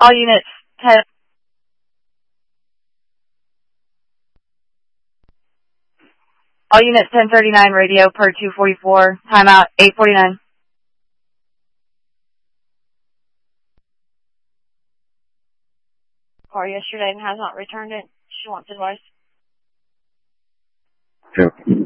All units 10. All units 1039 radio per 244. Timeout 849. Called yesterday and has not returned it. She wants advice. Yeah.